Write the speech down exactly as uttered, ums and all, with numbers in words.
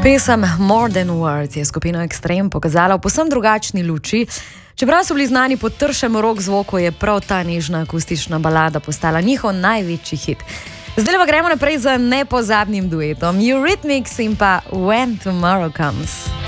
Pesem More Than Words je skupino Extreme pokazala v povsem drugačni luči. Čeprav so bili znani po tršem rock zvoku, je prav ta nežna akustična balada postala njihov največji hit. Zdaj pa gremo naprej z nepozabnim duetom Eurythmics in pa When Tomorrow Comes.